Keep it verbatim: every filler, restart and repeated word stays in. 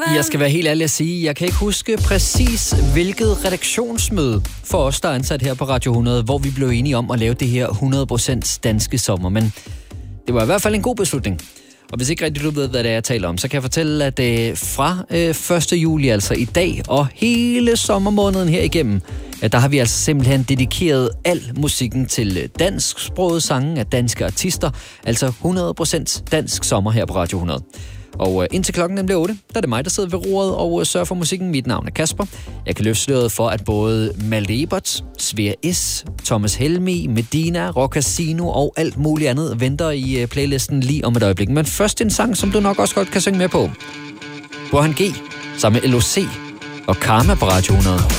Jeg skal være helt ærlig at sige, jeg kan ikke huske præcis, hvilket redaktionsmøde for os, der er ansat her på Radio hundrede, hvor vi blev enige om at lave det her hundrede procent danske sommer. Men det var i hvert fald en god beslutning. Og hvis ikke rigtig du ved, hvad det er, jeg taler om, så kan jeg fortælle, at øh, fra øh, første juli, altså i dag, og hele sommermåneden her igennem, der har vi altså simpelthen dedikeret al musikken til dansksprogede sange af danske artister. Altså hundrede procent dansk sommer her på Radio hundrede. Og øh, indtil klokken den bliver otte, der er det mig, der sidder ved roret og øh, sørger for musikken. Mit navn er Kasper. Jeg kan løfte sløret for, at både Malte Ebert, Svea S, Thomas Helmi, Medina, Rock Casino og alt muligt andet venter i øh, playlisten lige om et øjeblik. Men først en sang, som du nok også godt kan synge med på. Burhan G sammen med L O C og Karma på Radio hundrede.